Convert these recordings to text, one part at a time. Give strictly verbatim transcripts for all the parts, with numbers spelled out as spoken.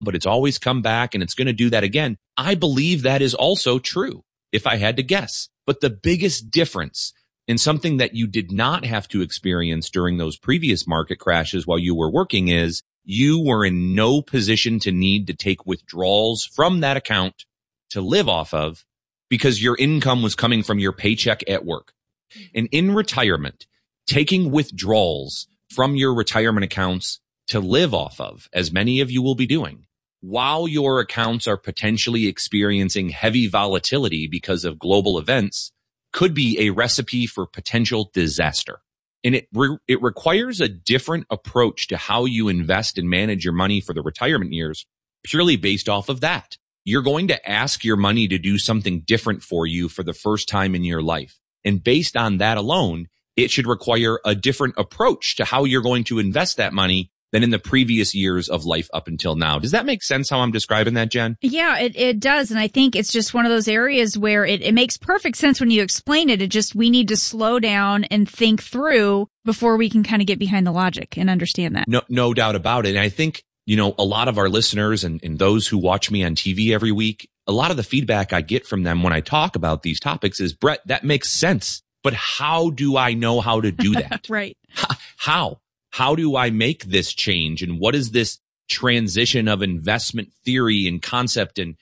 but it's always come back and it's going to do that again. I believe that is also true, if I had to guess. But the biggest difference in something that you did not have to experience during those previous market crashes while you were working is you were in no position to need to take withdrawals from that account to live off of because your income was coming from your paycheck at work. And in retirement, taking withdrawals from your retirement accounts to live off of, as many of you will be doing, while your accounts are potentially experiencing heavy volatility because of global events, could be a recipe for potential disaster. And it re- it requires a different approach to how you invest and manage your money for the retirement years, purely based off of that. You're going to ask your money to do something different for you for the first time in your life. And based on that alone, it should require a different approach to how you're going to invest that money than in the previous years of life up until now. Does that make sense how I'm describing that, Jen? Yeah, it, it does. And I think it's just one of those areas where it, it makes perfect sense when you explain it. It just, we need to slow down and think through before we can kind of get behind the logic and understand that. No, no doubt about it. And I think, you know, a lot of our listeners and, and those who watch me on T V every week, a lot of the feedback I get from them when I talk about these topics is, Brett, that makes sense. But how do I know how to do that? Right. How? How do I make this change? And what is this transition of investment theory and concept? And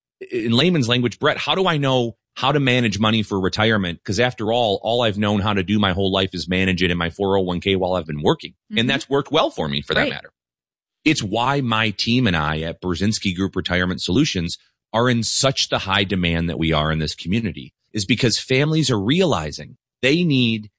in layman's language, Brett, how do I know how to manage money for retirement? Because after all, all I've known how to do my whole life is manage it in my four oh one k while I've been working. Mm-hmm. And that's worked well for me for that right. matter. It's why my team and I at Brzezinski Group Retirement Solutions are in such the high demand that we are in this community, is because families are realizing they need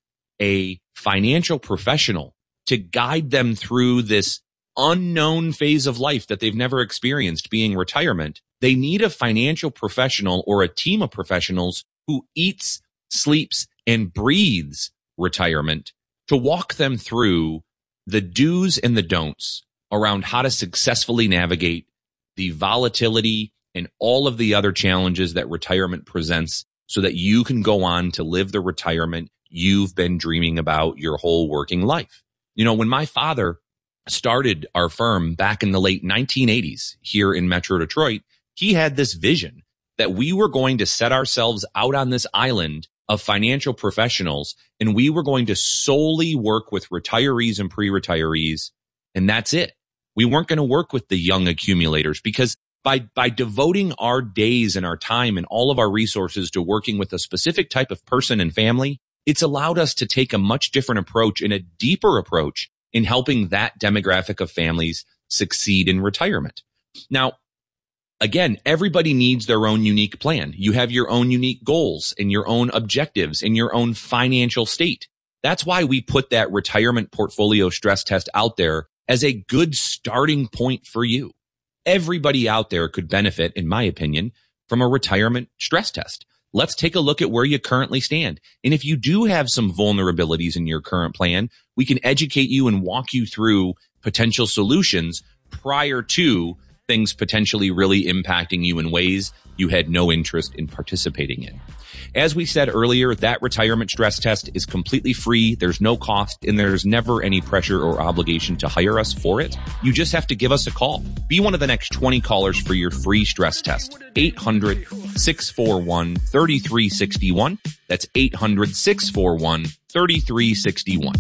a financial professional to guide them through this unknown phase of life that they've never experienced, being retirement. They need a financial professional or a team of professionals who eats, sleeps, and breathes retirement to walk them through the do's and the don'ts around how to successfully navigate the volatility and all of the other challenges that retirement presents so that you can go on to live the retirement you've been dreaming about your whole working life. You know, when my father started our firm back in the late nineteen eighties here in Metro Detroit, he had this vision that we were going to set ourselves out on this island of financial professionals, and we were going to solely work with retirees and pre-retirees, and that's it. We weren't going to work with the young accumulators, because by by devoting our days and our time and all of our resources to working with a specific type of person and family, it's allowed us to take a much different approach and a deeper approach in helping that demographic of families succeed in retirement. Now, again, everybody needs their own unique plan. You have your own unique goals and your own objectives and your own financial state. That's why we put that retirement portfolio stress test out there as a good starting point for you. Everybody out there could benefit, in my opinion, from a retirement stress test. Let's take a look at where you currently stand. And if you do have some vulnerabilities in your current plan, we can educate you and walk you through potential solutions prior to things potentially really impacting you in ways you had no interest in participating in. As we said earlier, that retirement stress test is completely free. There's no cost, and there's never any pressure or obligation to hire us for it. You just have to give us a call. Be one of the next twenty callers for your free stress test. eight hundred, six four one, three three six one. That's eight hundred, six four one, three three six one.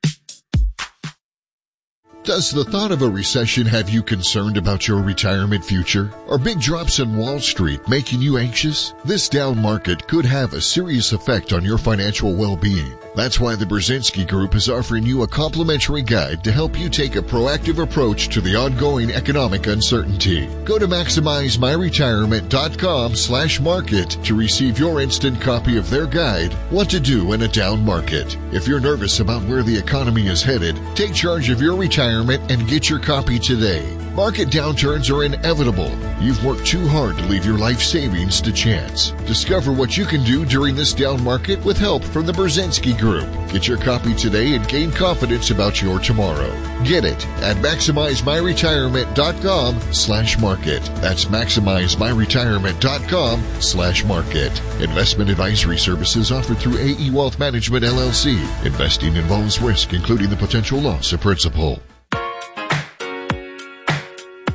Does the thought of a recession have you concerned about your retirement future? Are big drops in Wall Street making you anxious? This down market could have a serious effect on your financial well-being. That's why the Brzezinski Group is offering you a complimentary guide to help you take a proactive approach to the ongoing economic uncertainty. Go to MaximizeMyRetirement.com slash market to receive your instant copy of their guide, What to Do in a Down Market. If you're nervous about where the economy is headed, take charge of your retirement and get your copy today. Market downturns are inevitable. You've worked too hard to leave your life savings to chance. Discover what you can do during this down market with help from the Brzezinski Group. Get your copy today and gain confidence about your tomorrow. Get it at MaximizeMyRetirement.com slash market. That's MaximizeMyRetirement.com slash market. Investment advisory services offered through A E Wealth Management, L L C. Investing involves risk, including the potential loss of principal.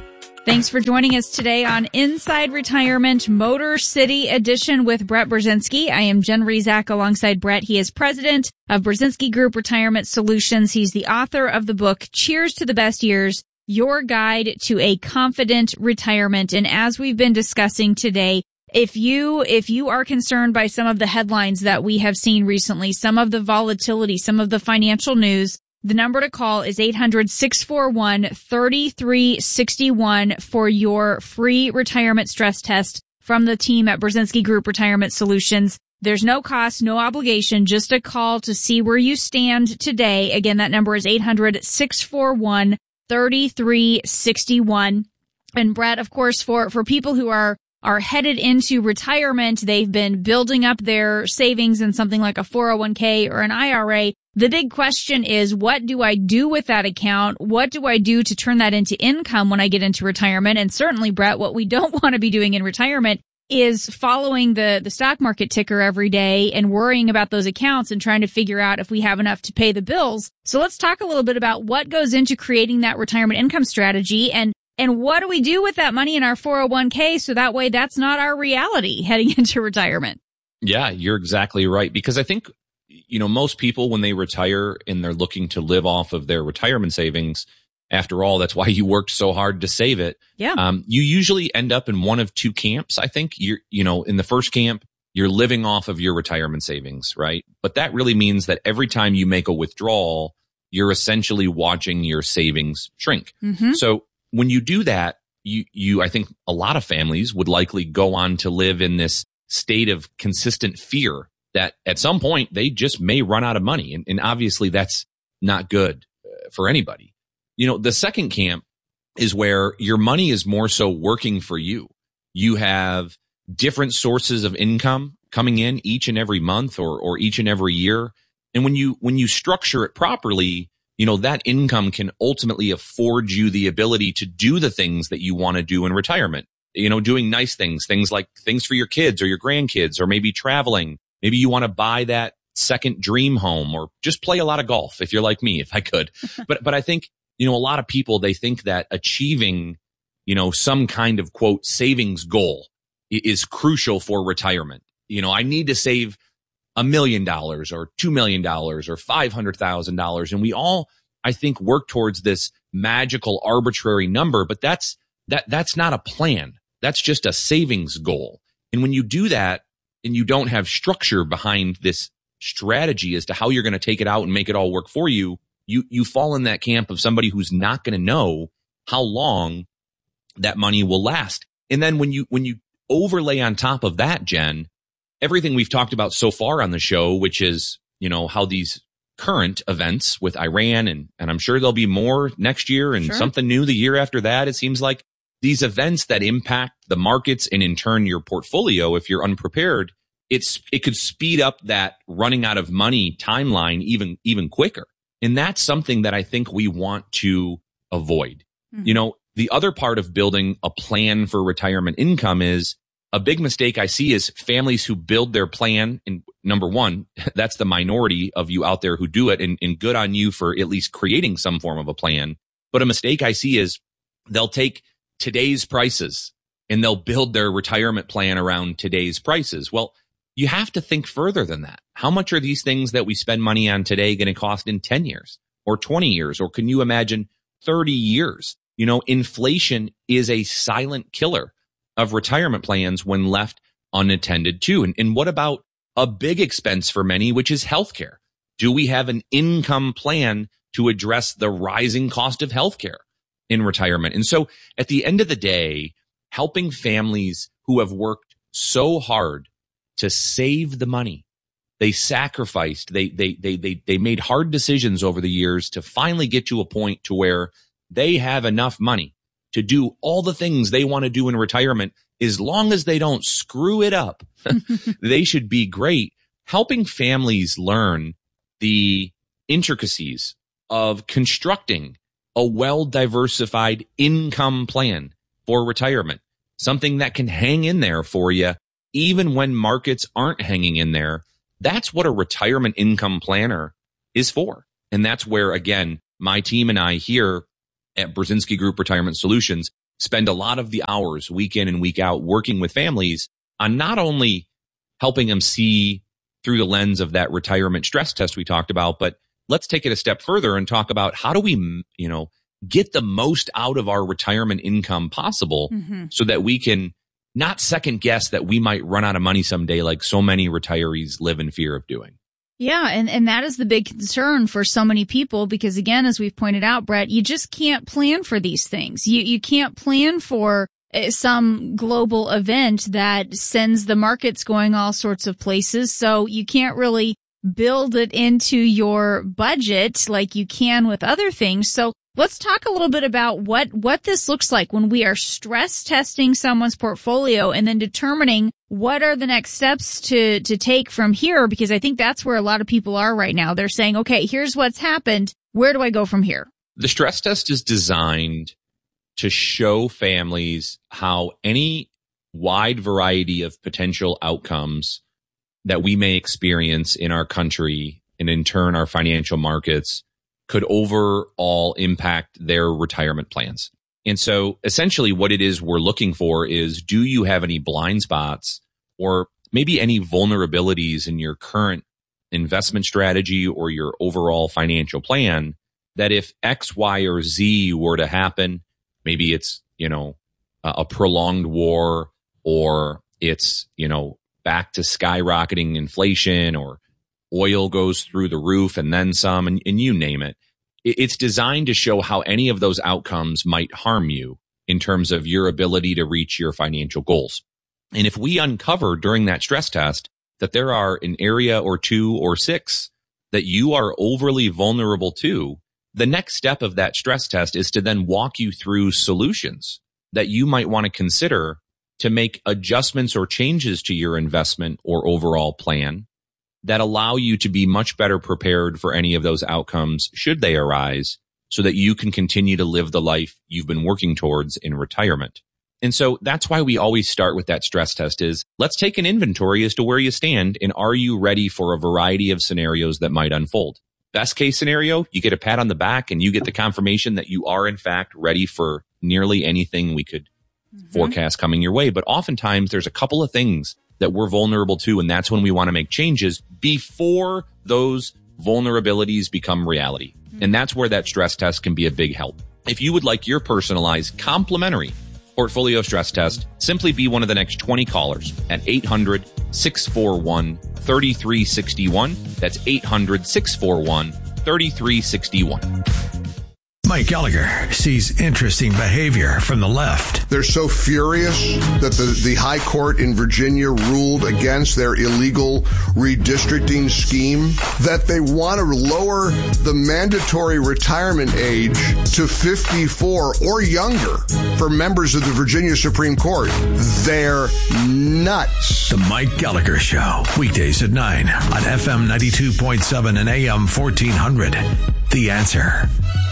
Thanks for joining us today on Inside Retirement Motor City Edition with Brett Brzezinski. I am Jen Rezac alongside Brett. He is president of Brzezinski Group Retirement Solutions. He's the author of the book, Cheers to the Best Years, Your Guide to a Confident Retirement. And as we've been discussing today, if you, if you are concerned by some of the headlines that we have seen recently, some of the volatility, some of the financial news, the number to call is eight hundred, six four one, three three six one for your free retirement stress test from the team at Brzezinski Group Retirement Solutions. There's no cost, no obligation, just a call to see where you stand today. Again, that number is eight hundred, six four one, three three six one. And Brett, of course, for, for people who are are headed into retirement, they've been building up their savings in something like a four oh one k or an I R A. The big question is, what do I do with that account? What do I do to turn that into income when I get into retirement? And certainly, Brett, what we don't want to be doing in retirement is following the, the stock market ticker every day and worrying about those accounts and trying to figure out if we have enough to pay the bills. So let's talk a little bit about what goes into creating that retirement income strategy, and and what do we do with that money in our four oh one k so that way that's not our reality heading into retirement. Yeah, you're exactly right. Because I think, you know, most people, when they retire and they're looking to live off of their retirement savings, after all, that's why you worked so hard to save it. Yeah. Um, you usually end up in one of two camps. I think you're, you know, in the first camp, you're living off of your retirement savings, right? But that really means that every time you make a withdrawal, you're essentially watching your savings shrink. Mm-hmm. So when you do that, you, you, I think a lot of families would likely go on to live in this state of consistent fear that at some point they just may run out of money. And, and obviously that's not good for anybody. You know, the second camp is where your money is more so working for you. You have different sources of income coming in each and every month or, or each and every year. And when you, when you structure it properly, you know, that income can ultimately afford you the ability to do the things that you want to do in retirement. You know, doing nice things, things like things for your kids or your grandkids, or maybe traveling. Maybe you want to buy that second dream home, or just play a lot of golf if you're like me, if I could. But, but I think, you know, a lot of people, they think that achieving, you know, some kind of quote savings goal is crucial for retirement. You know, I need to save a million dollars or two million dollars or five hundred thousand dollars. And we all, I think, work towards this magical arbitrary number, but that's, that, that's not a plan. That's just a savings goal. And when you do that and you don't have structure behind this strategy as to how you're going to take it out and make it all work for you, you, you fall in that camp of somebody who's not going to know how long that money will last. And then when you, when you overlay on top of that, Jen, everything we've talked about so far on the show, which is, you know, how these current events with Iran, and, and I'm sure there'll be more next year and Sure. something new the year after that. It seems like these events that impact the markets and in turn your portfolio, if you're unprepared, it's, it could speed up that running out of money timeline even, even quicker. And that's something that I think we want to avoid. Mm-hmm. You know, the other part of building a plan for retirement income is, a big mistake I see is families who build their plan. And number one, that's the minority of you out there who do it, and, and good on you for at least creating some form of a plan. But a mistake I see is they'll take today's prices and they'll build their retirement plan around today's prices. Well, you have to think further than that. How much are these things that we spend money on today going to cost in ten years or twenty years? Or can you imagine thirty years? You know, inflation is a silent killer of retirement plans when left unattended to. And, and what about a big expense for many, which is healthcare? Do we have an income plan to address the rising cost of healthcare in retirement? And so at the end of the day, helping families who have worked so hard to save the money, they sacrificed, they, they, they, they, they made hard decisions over the years to finally get to a point to where they have enough money to do all the things they want to do in retirement. As long as they don't screw it up, they should be great. Helping families learn the intricacies of constructing a well-diversified income plan for retirement, something that can hang in there for you even when markets aren't hanging in there. That's what a retirement income planner is for. And that's where, again, my team and I here at Brzezinski Group Retirement Solutions, spend a lot of the hours week in and week out working with families on not only helping them see through the lens of that retirement stress test we talked about, but let's take it a step further and talk about how do we, you know, get the most out of our retirement income possible mm-hmm. so that we can not second guess that we might run out of money someday like so many retirees live in fear of doing. Yeah, and, and that is the big concern for so many people because, again, as we've pointed out, Brett, you just can't plan for these things. You you can't plan for some global event that sends the markets going all sorts of places, so you can't really build it into your budget like you can with other things. So let's talk a little bit about what, what this looks like when we are stress testing someone's portfolio and then determining what are the next steps to, to take from here, because I think that's where a lot of people are right now. They're saying, okay, here's what's happened. Where do I go from here? The stress test is designed to show families how any wide variety of potential outcomes that we may experience in our country and in turn our financial markets could overall impact their retirement plans. And so essentially what it is we're looking for is, do you have any blind spots or maybe any vulnerabilities in your current investment strategy or your overall financial plan that if X, Y, or Z were to happen, maybe it's, you know, a prolonged war, or it's, you know, back to skyrocketing inflation, or oil goes through the roof and then some, and, and you name it. It's designed to show how any of those outcomes might harm you in terms of your ability to reach your financial goals. And if we uncover during that stress test that there are an area or two or six that you are overly vulnerable to, the next step of that stress test is to then walk you through solutions that you might want to consider to make adjustments or changes to your investment or overall plan that allow you to be much better prepared for any of those outcomes should they arise, so that you can continue to live the life you've been working towards in retirement. And so that's why we always start with that stress test is, let's take an inventory as to where you stand and are you ready for a variety of scenarios that might unfold. Best case scenario, you get a pat on the back and you get the confirmation that you are in fact ready for nearly anything we could mm-hmm. forecast coming your way. But oftentimes there's a couple of things that we're vulnerable to, and that's when we want to make changes before those vulnerabilities become reality. Mm-hmm. And that's where that stress test can be a big help. If you would like your personalized complimentary portfolio stress test, simply be one of the next twenty callers at eight hundred, six four one, three three six one. That's eight hundred, six four one, three three six one. Mike Gallagher sees interesting behavior from the left. They're so furious that the, the high court in Virginia ruled against their illegal redistricting scheme that they want to lower the mandatory retirement age to fifty-four or younger for members of the Virginia Supreme Court. They're nuts. The Mike Gallagher Show, weekdays at nine on F M ninety-two point seven and A M fourteen hundred. The Answer.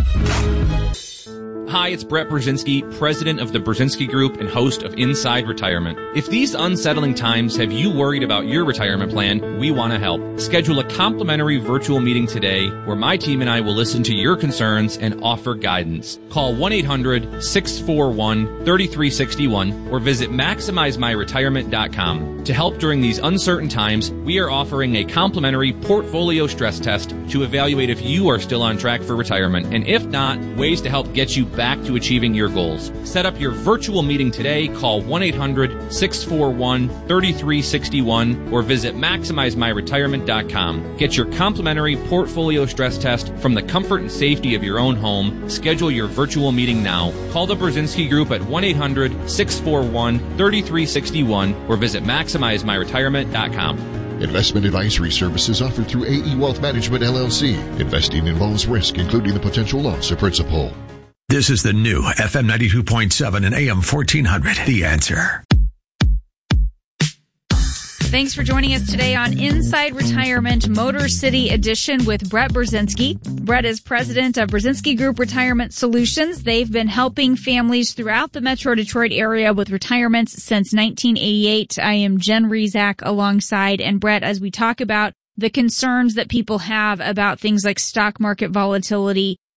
Hi, it's Brett Brzezinski, president of the Brzezinski Group and host of Inside Retirement. If these unsettling times have you worried about your retirement plan, we want to help. Schedule a complimentary virtual meeting today where my team and I will listen to your concerns and offer guidance. Call one eight hundred, six four one, three three six one or visit maximize my retirement dot com. To help during these uncertain times, we are offering a complimentary portfolio stress test to evaluate if you are still on track for retirement, and if not, ways to help get you back to achieving your goals. Set up your virtual meeting today. Call one eight hundred, six four one, three three six one or visit maximize my retirement dot com. Get your complimentary portfolio stress test from the comfort and safety of your own home. Schedule your virtual meeting now. Call the Brzezinski Group at one eight hundred, six four one, three three six one or visit maximize my retirement dot com. Investment advisory services offered through A E Wealth Management, L L C. Investing involves risk, including the potential loss of principal. This is the new F M ninety-two point seven and A M fourteen hundred. The Answer. Thanks for joining us today on Inside Retirement Motor City Edition with Brett Brzezinski. Brett is president of Brzezinski Group Retirement Solutions. They've been helping families throughout the Metro Detroit area with retirements since nineteen eighty-eight. I am Jen Rezac alongside, and Brett, as we talk about the concerns that people have about things like stock market volatility,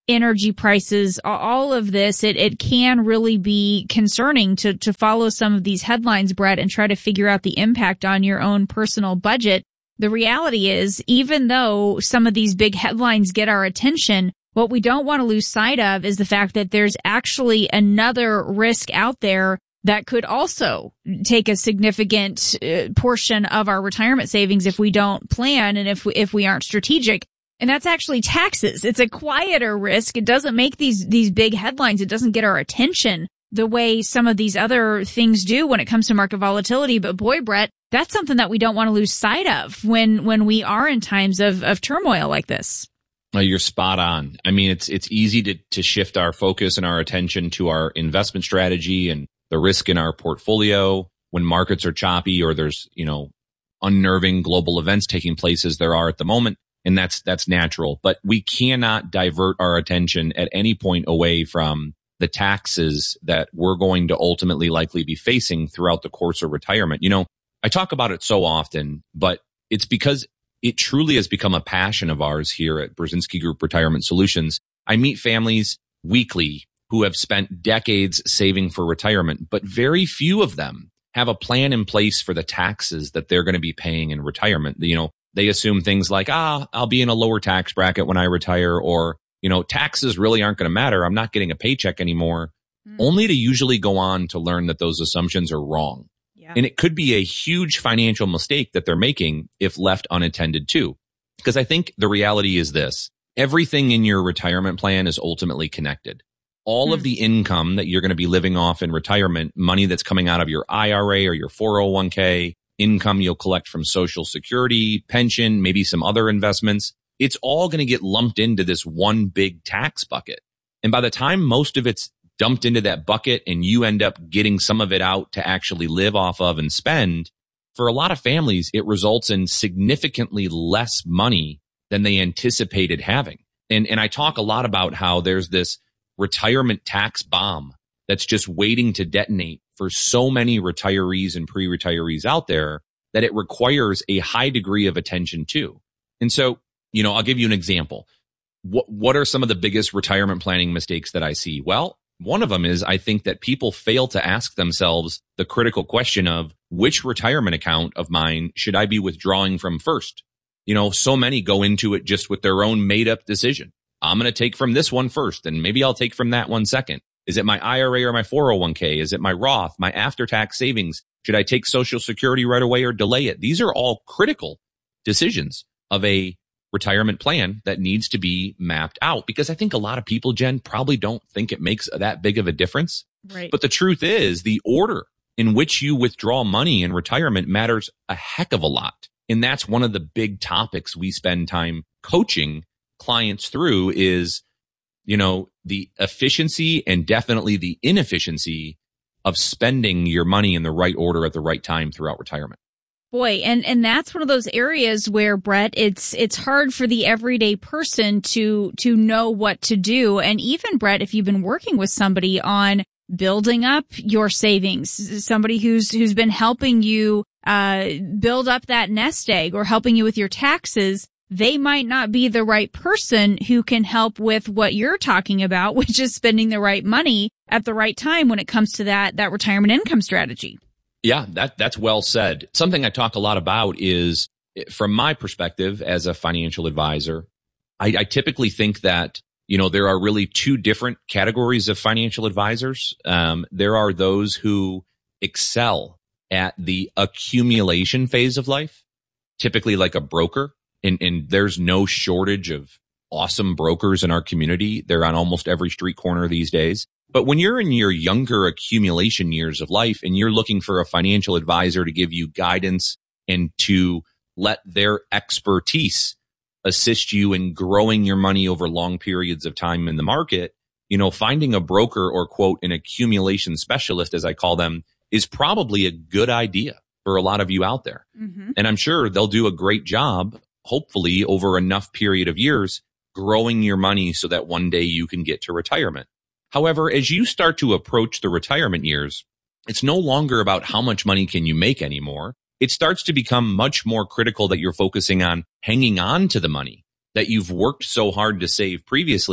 energy prices, all of this, it, it can really be concerning to, to follow some of these headlines, Brett, and try to figure out the impact on your own personal budget. The reality is, even though some of these big headlines get our attention, what we don't want to lose sight of is the fact that there's actually another risk out there that could also take a significant uh, portion of our retirement savings if we don't plan and if we, if we aren't strategic. And that's actually taxes. It's a quieter risk. It doesn't make these, these big headlines. It doesn't get our attention the way some of these other things do when it comes to market volatility. But boy, Brett, that's something that we don't want to lose sight of when, when we are in times of, of turmoil like this. Well, you're spot on. I mean, it's, it's easy to, to shift our focus and our attention to our investment strategy and the risk in our portfolio when markets are choppy or there's, you know, unnerving global events taking place as there are at the moment. And that's, that's natural, but we cannot divert our attention at any point away from the taxes that we're going to ultimately likely be facing throughout the course of retirement. You know, I talk about it so often, but it's because it truly has become a passion of ours here at Brzezinski Group Retirement Solutions. I meet families weekly who have spent decades saving for retirement, but very few of them have a plan in place for the taxes that they're going to be paying in retirement. You know, they assume things like, ah, I'll be in a lower tax bracket when I retire, or, you know, taxes really aren't going to matter. I'm not getting a paycheck anymore, mm. only to usually go on to learn that those assumptions are wrong. Yeah. And it could be a huge financial mistake that they're making if left unattended to. Because I think the reality is this: everything in your retirement plan is ultimately connected. All mm. of the income that you're going to be living off in retirement, money that's coming out of your I R A or your four oh one k, income you'll collect from Social Security, pension, maybe some other investments, it's all going to get lumped into this one big tax bucket. And by the time most of it's dumped into that bucket and you end up getting some of it out to actually live off of and spend, for a lot of families, it results in significantly less money than they anticipated having. And, and I talk a lot about how there's this retirement tax bomb that's just waiting to detonate for so many retirees and pre-retirees out there that it requires a high degree of attention too. And so, you know, I'll give you an example. What, what are some of the biggest retirement planning mistakes that I see? Well, one of them is I think that people fail to ask themselves the critical question of which retirement account of mine should I be withdrawing from first? You know, so many go into it just with their own made up decision. I'm going to take from this one first, and maybe I'll take from that one second. Is it my I R A or my four oh one k? Is it my Roth, my after-tax savings? Should I take Social Security right away or delay it? These are all critical decisions of a retirement plan that needs to be mapped out, because I think a lot of people, Jen, probably don't think it makes that big of a difference. Right. But the truth is, the order in which you withdraw money in retirement matters a heck of a lot. And that's one of the big topics we spend time coaching clients through is, you know, the efficiency and definitely the inefficiency of spending your money in the right order at the right time throughout retirement. Boy, and, and that's one of those areas where, Brett, it's, it's hard for the everyday person to, to know what to do. And even, Brett, if you've been working with somebody on building up your savings, somebody who's, who's been helping you, uh, build up that nest egg or helping you with your taxes, they might not be the right person who can help with what you're talking about, which is spending the right money at the right time when it comes to that, that retirement income strategy. Yeah, that that's well said. Something I talk a lot about is, from my perspective as a financial advisor, I, I typically think that, you know, there are really two different categories of financial advisors. Um, there are those who excel at the accumulation phase of life, typically like a broker. And, and there's no shortage of awesome brokers in our community. They're on almost every street corner these days. But when you're in your younger accumulation years of life and you're looking for a financial advisor to give you guidance and to let their expertise assist you in growing your money over long periods of time in the market, you know, finding a broker or, quote, an accumulation specialist, as I call them, is probably a good idea for a lot of you out there. Mm-hmm. And I'm sure they'll do a great job, hopefully over enough period of years, growing your money so that one day you can get to retirement. However, as you start to approach the retirement years, it's no longer about how much money can you make anymore. It starts to become much more critical that you're focusing on hanging on to the money that you've worked so hard to save previously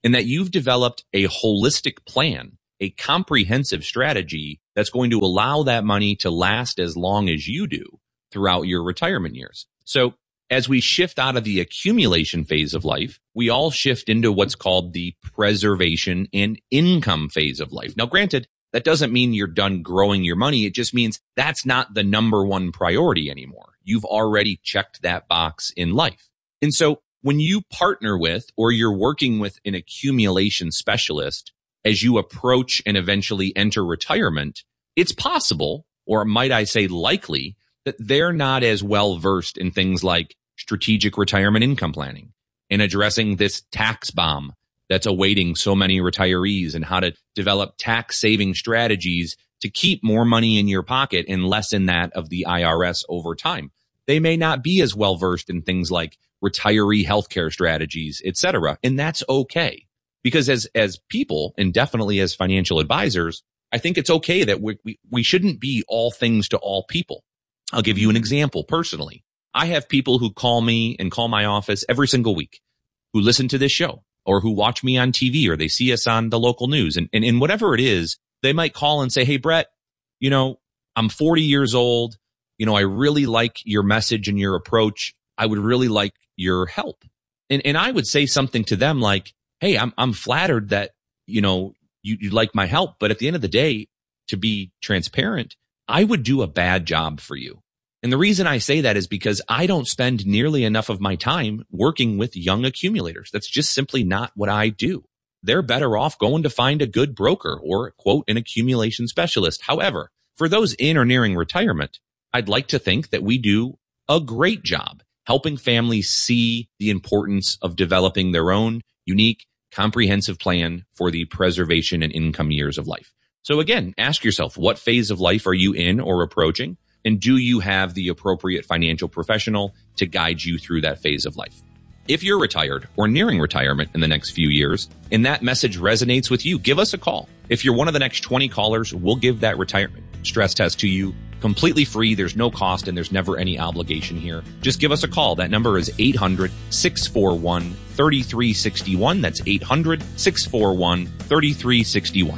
and that you've developed a holistic plan, a comprehensive strategy that's going to allow that money to last as long as you do throughout your retirement years. So as we shift out of the accumulation phase of life, we all shift into what's called the preservation and income phase of life. Now, granted, that doesn't mean you're done growing your money. It just means that's not the number one priority anymore. You've already checked that box in life. And so when you partner with or you're working with an accumulation specialist as you approach and eventually enter retirement, it's possible, or might I say likely, that they're not as well versed in things like strategic retirement income planning and addressing this tax bomb that's awaiting so many retirees and how to develop tax saving strategies to keep more money in your pocket and less in that of the I R S over time. They may not be as well versed in things like retiree healthcare strategies, et cetera. And that's okay. Because as, as people, and definitely as financial advisors, I think it's okay that we, we, we shouldn't be all things to all people. I'll give you an example personally. I have people who call me and call my office every single week who listen to this show or who watch me on T V or they see us on the local news. And, and, and whatever it is, they might call and say, hey, Brett, you know, I'm forty years old. You know, I really like your message and your approach. I would really like your help. And, and I would say something to them like, hey, I'm, I'm flattered that, you know, you, you like my help. But at the end of the day, to be transparent, I would do a bad job for you. And the reason I say that is because I don't spend nearly enough of my time working with young accumulators. That's just simply not what I do. They're better off going to find a good broker or, quote, an accumulation specialist. However, for those in or nearing retirement, I'd like to think that we do a great job helping families see the importance of developing their own unique, comprehensive plan for the preservation and income years of life. So again, ask yourself, what phase of life are you in or approaching? And do you have the appropriate financial professional to guide you through that phase of life? If you're retired or nearing retirement in the next few years and that message resonates with you, give us a call. If you're one of the next twenty callers, we'll give that retirement stress test to you completely free. There's no cost and there's never any obligation here. Just give us a call. That number is eight hundred, six four one, three three six one. That's eight hundred, six four one, three three six one.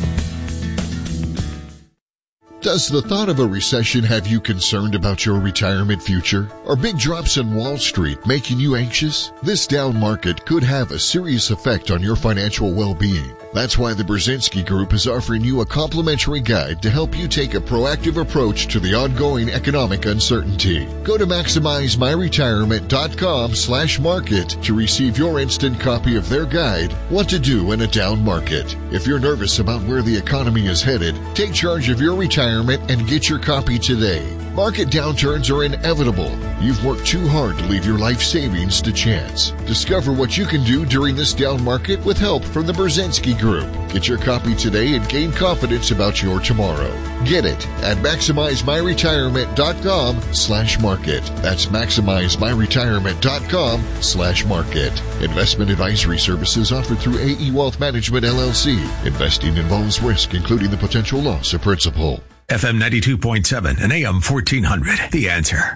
Does the thought of a recession have you concerned about your retirement future? Are big drops in Wall Street making you anxious? This down market could have a serious effect on your financial well-being. That's why the Brzezinski Group is offering you a complimentary guide to help you take a proactive approach to the ongoing economic uncertainty. Go to MaximizeMyRetirement.com slash market to receive your instant copy of their guide, What to Do in a Down Market. If you're nervous about where the economy is headed, take charge of your retirement and get your copy today. Market downturns are inevitable. You've worked too hard to leave your life savings to chance. Discover what you can do during this down market with help from the Brzezinski Group. Get your copy today and gain confidence about your tomorrow. Get it at MaximizeMyRetirement.com slash market. That's MaximizeMyRetirement.com slash market. Investment advisory services offered through A E Wealth Management, L L C. Investing involves risk, including the potential loss of principal. F M ninety-two point seven and A M fourteen hundred. The Answer.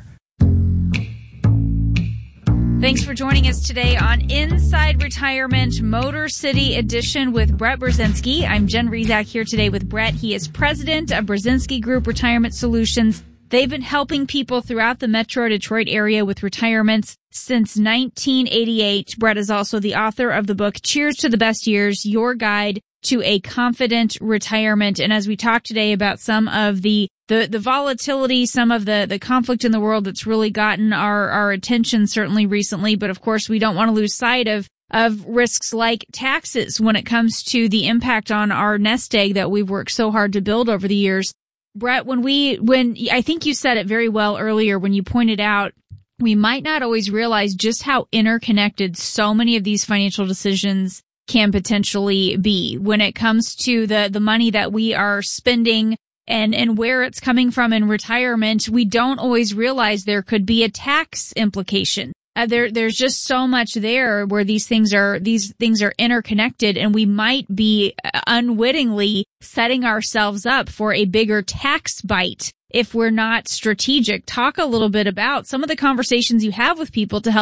Thanks for joining us today on Inside Retirement Motor City Edition with Brett Brzezinski. I'm Jen Rezac here today with Brett. He is president of Brzezinski Group Retirement Solutions. They've been helping people throughout the Metro Detroit area with retirements since nineteen eighty-eight. Brett is also the author of the book Cheers to the Best Years, Your Guide to a Confident Retirement. And as we talk today about some of the the, the volatility, some of the, the conflict in the world that's really gotten our, our attention certainly recently. But of course, we don't want to lose sight of of risks like taxes when it comes to the impact on our nest egg that we've worked so hard to build over the years. Brett, when we, when I think you said it very well earlier when you pointed out we might not always realize just how interconnected so many of these financial decisions can potentially be when it comes to the, the money that we are spending and, and where it's coming from in retirement. We don't always realize there could be a tax implication. Uh, there, there's just so much there where these things are, these things are interconnected, and we might be unwittingly setting ourselves up for a bigger tax bite if we're not strategic. Talk a little bit about some of the conversations you have with people to help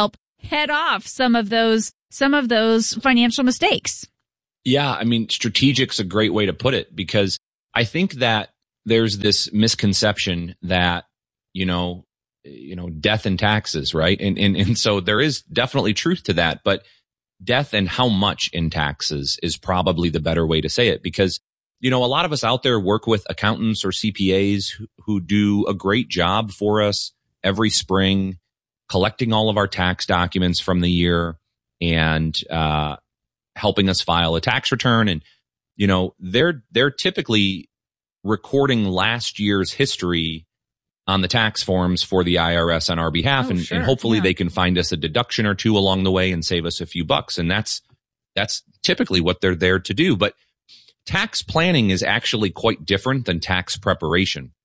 head off some of those, some of those financial mistakes. Yeah. I mean, strategic's a great way to put it, because I think that there's this misconception that, you know, you know, death and taxes, right? And, and, and so there is definitely truth to that, but death and how much in taxes is probably the better way to say it, because, you know, a lot of us out there work with accountants or C P As who, who do a great job for us every spring, collecting all of our tax documents from the year and, uh, helping us file a tax return. And, you know, they're, they're typically recording last year's history on the tax forms for the I R S on our behalf. Oh, and, sure. and hopefully yeah. they can find us a deduction or two along the way and save us a few bucks. And that's, that's typically what they're there to do. But tax planning is actually quite different than tax preparation.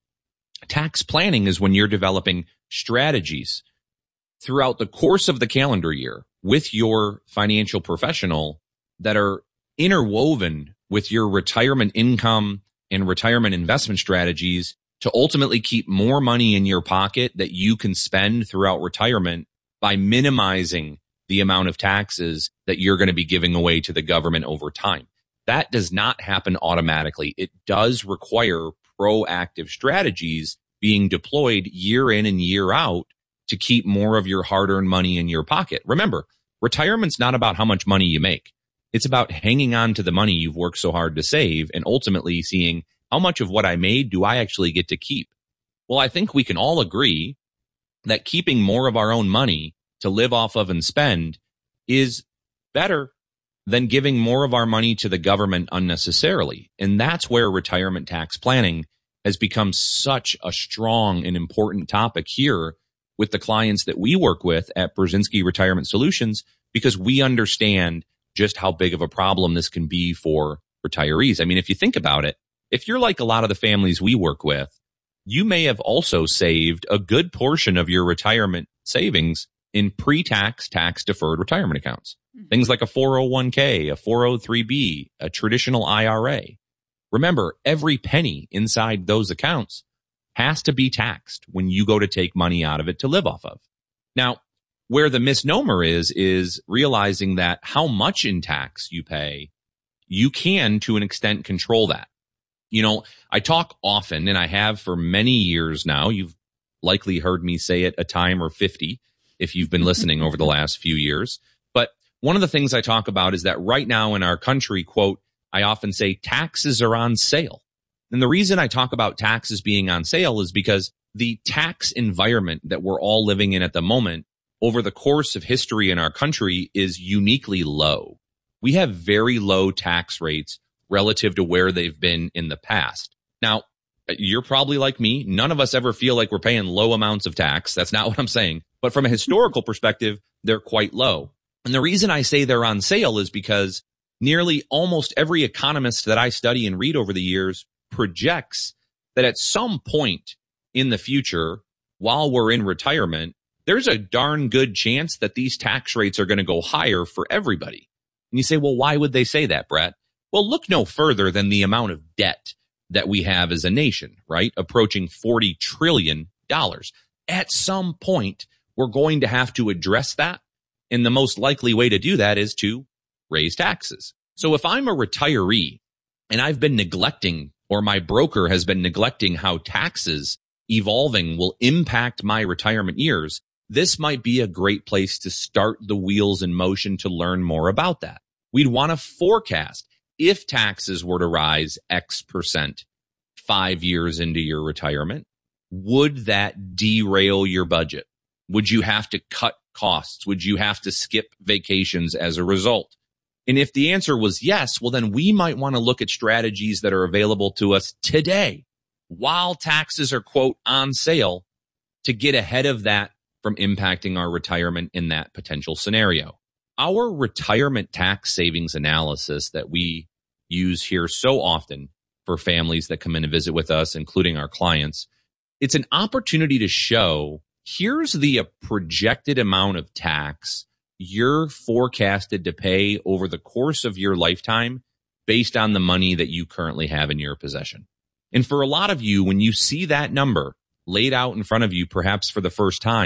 Tax planning is when you're developing strategies throughout the course of the calendar year with your financial professional that are interwoven with your retirement income and retirement investment strategies to ultimately keep more money in your pocket that you can spend throughout retirement by minimizing the amount of taxes that you're going to be giving away to the government over time. That does not happen automatically. It does require proactive strategies being deployed year in and year out to keep more of your hard-earned money in your pocket. Remember, retirement's not about how much money you make. It's about hanging on to the money you've worked so hard to save and ultimately seeing how much of what I made do I actually get to keep? Well, I think we can all agree that keeping more of our own money to live off of and spend is better than giving more of our money to the government unnecessarily. And that's where retirement tax planning has become such a strong and important topic here with the clients that we work with at Brzezinski Retirement Solutions, because we understand just how big of a problem this can be for retirees. I mean, if you think about it, if you're like a lot of the families we work with, you may have also saved a good portion of your retirement savings in pre-tax, tax-deferred retirement accounts. Mm-hmm. Things like a four oh one k, a four oh three b, a traditional I R A. Remember, every penny inside those accounts has to be taxed when you go to take money out of it to live off of. Now, where the misnomer is, is realizing that how much in tax you pay, you can, to an extent, control that. You know, I talk often, and I have for many years now. You've likely heard me say it a time or fifty if you've been listening over the last few years. But one of the things I talk about is that right now in our country, quote, I often say taxes are on sale. And the reason I talk about taxes being on sale is because the tax environment that we're all living in at the moment over the course of history in our country is uniquely low. We have very low tax rates relative to where they've been in the past. Now, you're probably like me. None of us ever feel like we're paying low amounts of tax. That's not what I'm saying. But from a historical perspective, they're quite low. And the reason I say they're on sale is because nearly almost every economist that I study and read over the years projects that at some point in the future, while we're in retirement, there's a darn good chance that these tax rates are going to go higher for everybody. And you say, well, why would they say that, Brett? Well, look no further than the amount of debt that we have as a nation, right? Approaching forty trillion dollars. At some point, we're going to have to address that. And the most likely way to do that is to raise taxes. So if I'm a retiree and I've been neglecting, or my broker has been neglecting how taxes evolving will impact my retirement years, this might be a great place to start the wheels in motion to learn more about that. We'd want to forecast if taxes were to rise X percent five years into your retirement, would that derail your budget? Would you have to cut costs? Would you have to skip vacations as a result? And if the answer was yes, well, then we might want to look at strategies that are available to us today while taxes are, quote, on sale to get ahead of that from impacting our retirement in that potential scenario. Our retirement tax savings analysis that we use here so often for families that come in and visit with us, including our clients, it's an opportunity to show here's the projected amount of tax you're forecasted to pay over the course of your lifetime based on the money that you currently have in your possession. And for a lot of you, when you see that number laid out in front of you, perhaps for the first time,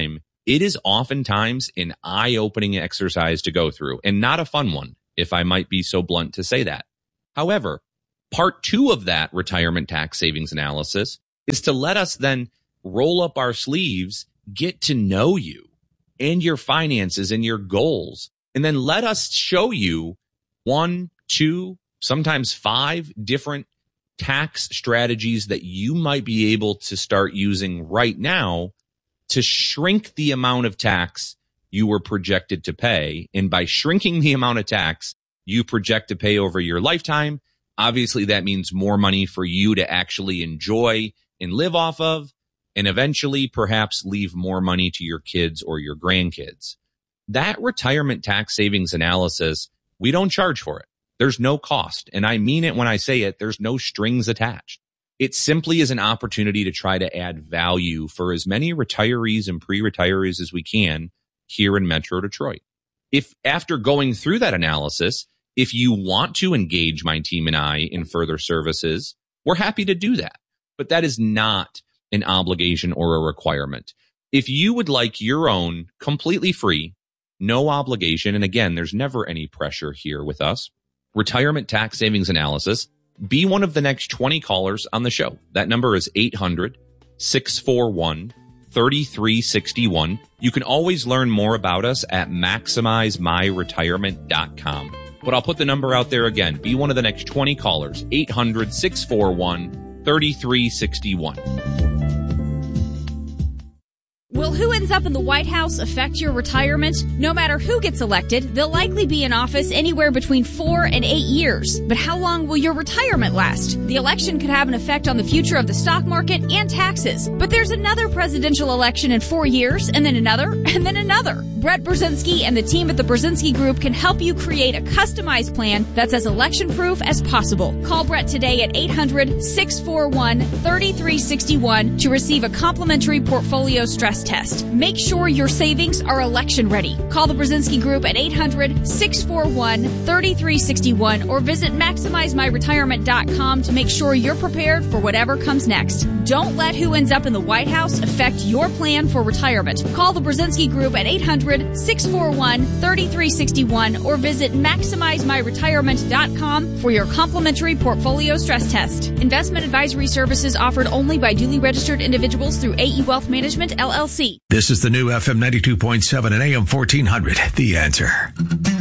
It is oftentimes an eye-opening exercise to go through, and not a fun one, if I might be so blunt to say that. However, part two of that retirement tax savings analysis is to let us then roll up our sleeves, get to know you and your finances and your goals, and then let us show you one, two, sometimes five different tax strategies that you might be able to start using right now to shrink the amount of tax you were projected to pay. And by shrinking the amount of tax you project to pay over your lifetime, obviously that means more money for you to actually enjoy and live off of, and eventually perhaps leave more money to your kids or your grandkids. That retirement tax savings analysis, we don't charge for it. There's no cost. And I mean it when I say it, there's no strings attached. It simply is an opportunity to try to add value for as many retirees and pre-retirees as we can here in Metro Detroit. If after going through that analysis, if you want to engage my team and I in further services, we're happy to do that. But that is not an obligation or a requirement. If you would like your own completely free, no obligation, and again, there's never any pressure here with us, retirement tax savings analysis, be one of the next twenty callers on the show. That number is eight hundred, six four one, three three six one. You can always learn more about us at maximize my retirement dot com. But I'll put the number out there again. Be one of the next twenty callers, eight hundred, six four one, three three six one. Will who ends up in the White House affect your retirement? No matter who gets elected, they'll likely be in office anywhere between four and eight years. But how long will your retirement last? The election could have an effect on the future of the stock market and taxes. But there's another presidential election in four years, and then another, and then another. Brett Brzezinski and the team at the Brzezinski Group can help you create a customized plan that's as election-proof as possible. Call Brett today at eight hundred, six four one, three three six one to receive a complimentary portfolio stress test. Make sure your savings are election ready. Call the Brzezinski Group at eight hundred, six four one, three three six one or visit maximize my retirement dot com to make sure you're prepared for whatever comes next. Don't let who ends up in the White House affect your plan for retirement. Call the Brzezinski Group at eight hundred, six four one, three three six one or visit maximize my retirement dot com for your complimentary portfolio stress test. Investment advisory services offered only by duly registered individuals through A E Wealth Management, L L C. This is the new F M ninety-two point seven and A M fourteen hundred. The Answer.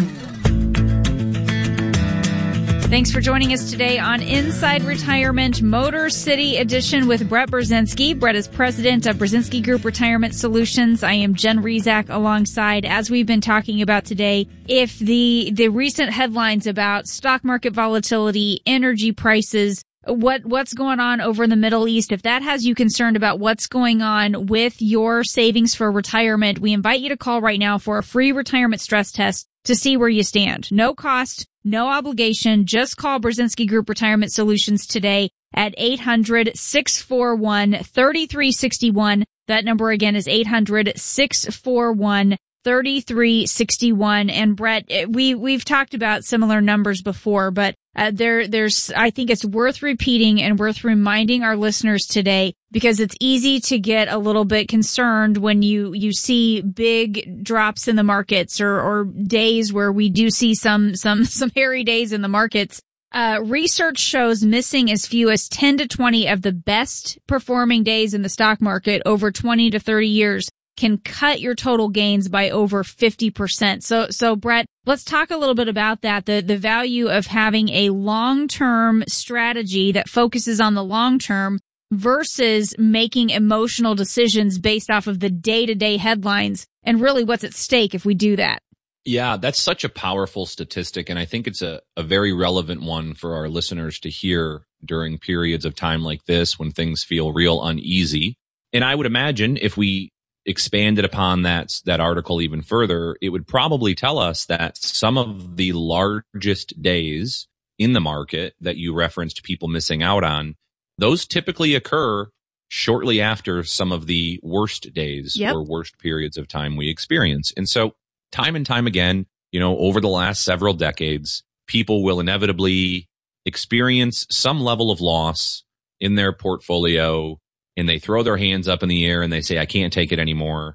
Thanks for joining us today on Inside Retirement Motor City Edition with Brett Brzezinski. Brett is president of Brzezinski Group Retirement Solutions. I am Jen Rezac alongside, as we've been talking about today, if the, the recent headlines about stock market volatility, energy prices, what, what's going on over in the Middle East, if that has you concerned about what's going on with your savings for retirement, we invite you to call right now for a free retirement stress test to see where you stand. No cost, no obligation. Just call Brzezinski Group Retirement Solutions today at eight hundred, six four one, three three six one. That number again is eight hundred, six four one, three three six one. And Brett, we, we've talked about similar numbers before, but uh, there, there's, I think it's worth repeating and worth reminding our listeners today because it's easy to get a little bit concerned when you, you see big drops in the markets or, or days where we do see some, some, some hairy days in the markets. Uh, research shows missing as few as ten to twenty of the best performing days in the stock market over twenty to thirty years can cut your total gains by over fifty percent. So, so Brett, let's talk a little bit about that, the, the value of having a long-term strategy that focuses on the long term versus making emotional decisions based off of the day-to-day headlines and really what's at stake if we do that. Yeah, that's such a powerful statistic, and I think it's a, a very relevant one for our listeners to hear during periods of time like this when things feel real uneasy. And I would imagine if we expanded upon that, that article even further, it would probably tell us that some of the largest days in the market that you referenced people missing out on, those typically occur shortly after some of the worst days yep. or worst periods of time we experience. And so time and time again, you know, over the last several decades, people will inevitably experience some level of loss in their portfolio, and they throw their hands up in the air and they say, I can't take it anymore.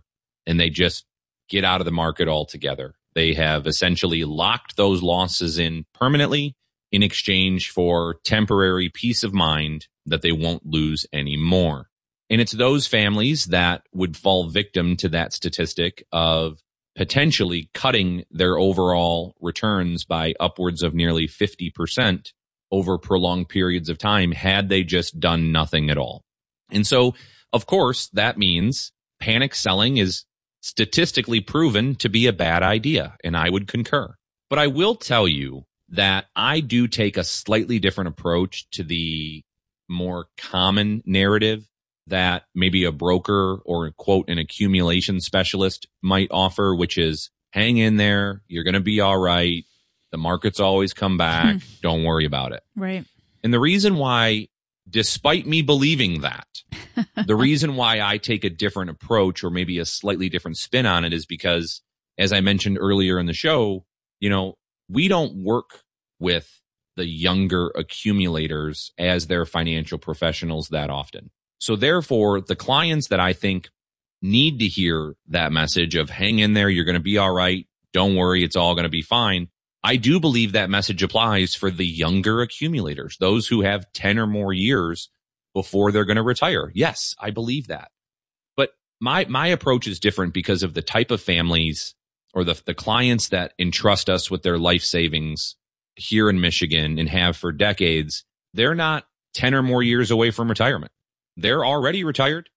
and they just get out of the market altogether. They have essentially locked those losses in permanently in exchange for temporary peace of mind that they won't lose anymore. And it's those families that would fall victim to that statistic of potentially cutting their overall returns by upwards of nearly fifty percent over prolonged periods of time had they just done nothing at all. And so, of course, that means panic selling is statistically proven to be a bad idea, and I would concur. But I will tell you that I do take a slightly different approach to the more common narrative that maybe a broker or, quote, an accumulation specialist might offer, which is hang in there, you're going to be all right, the markets always come back, don't worry about it. Right. And the reason why, despite me believing that, the reason why I take a different approach or maybe a slightly different spin on it is because, as I mentioned earlier in the show, you know, we don't work with the younger accumulators as their financial professionals that often. So therefore, the clients that I think need to hear that message of hang in there, you're going to be all right, don't worry, it's all going to be fine. I do believe that message applies for the younger accumulators, those who have ten or more years before they're going to retire. Yes, I believe that. But my my approach is different because of the type of families or the, the clients that entrust us with their life savings here in Michigan and have for decades. They're not ten or more years away from retirement. They're already retired,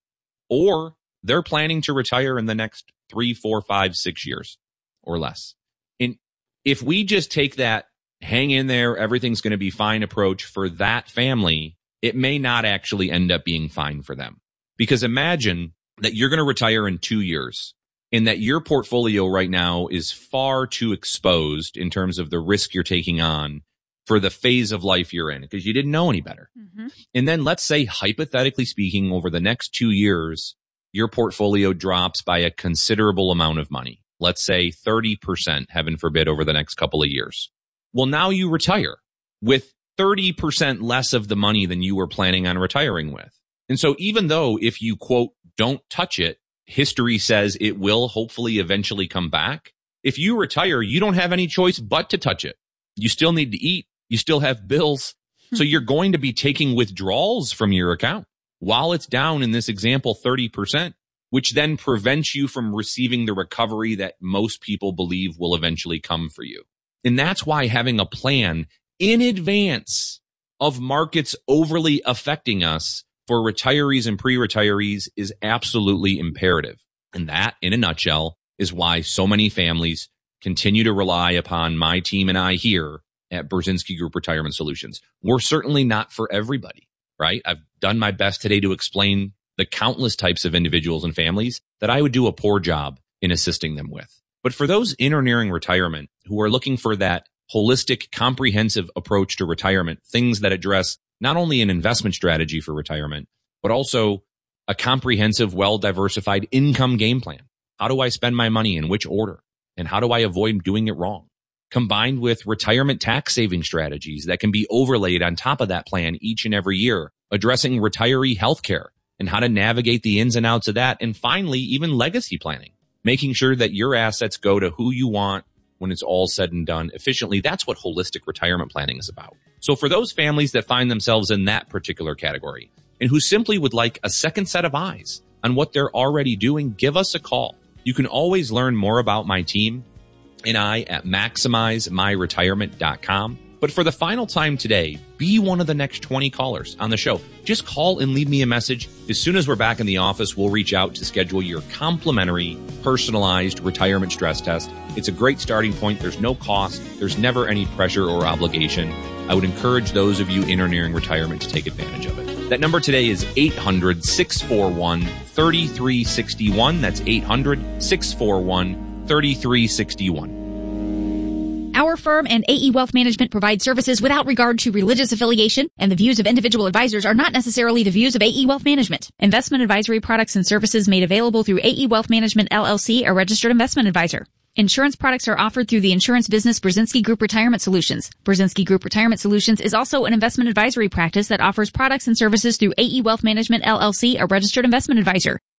or they're planning to retire in the next three, four, five, six years or less. And if we just take that hang in there, everything's going to be fine approach for that family, it may not actually end up being fine for them. Because imagine that you're going to retire in two years and that your portfolio right now is far too exposed in terms of the risk you're taking on for the phase of life you're in because you didn't know any better. Mm-hmm. And then let's say, hypothetically speaking, over the next two years, your portfolio drops by a considerable amount of money. Let's say thirty percent, heaven forbid, over the next couple of years. Well, now you retire with thirty percent less of the money than you were planning on retiring with. And so even though if you, quote, don't touch it, history says it will hopefully eventually come back. If you retire, you don't have any choice but to touch it. You still need to eat. You still have bills. So you're going to be taking withdrawals from your account while it's down in this example thirty percent, which then prevents you from receiving the recovery that most people believe will eventually come for you. And that's why having a plan in advance of markets overly affecting us for retirees and pre-retirees is absolutely imperative. And that, in a nutshell, is why so many families continue to rely upon my team and I here at Brzezinski Group Retirement Solutions. We're certainly not for everybody, right? I've done my best today to explain the countless types of individuals and families that I would do a poor job in assisting them with. But for those in or nearing retirement who are looking for that holistic, comprehensive approach to retirement, things that address not only an investment strategy for retirement, but also a comprehensive, well-diversified income game plan. How do I spend my money in which order? And how do I avoid doing it wrong? Combined with retirement tax saving strategies that can be overlaid on top of that plan each and every year, addressing retiree healthcare and how to navigate the ins and outs of that. And finally, even legacy planning, making sure that your assets go to who you want when it's all said and done efficiently. That's what holistic retirement planning is about. So for those families that find themselves in that particular category and who simply would like a second set of eyes on what they're already doing, give us a call. You can always learn more about my team and I at maximize my retirement dot com. But for the final time today, be one of the next twenty callers on the show. Just call and leave me a message. As soon as we're back in the office, we'll reach out to schedule your complimentary, personalized retirement stress test. It's a great starting point. There's no cost. There's never any pressure or obligation. I would encourage those of you in or nearing retirement to take advantage of it. That number today is eight hundred, six four one, three three six one. That's eight hundred, six four one, three three six one. Our firm and A E Wealth Management provide services without regard to religious affiliation, and the views of individual advisors are not necessarily the views of A E Wealth Management. Investment advisory products and services made available through A E Wealth Management, L L C, a registered investment advisor. Insurance products are offered through the insurance business Brzezinski Group Retirement Solutions. Brzezinski Group Retirement Solutions is also an investment advisory practice that offers products and services through A E Wealth Management, L L C, a registered investment advisor.